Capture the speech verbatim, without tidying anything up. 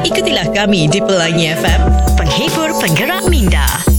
Ikutilah kami di Pelangi F M, penghibur penggerak minda.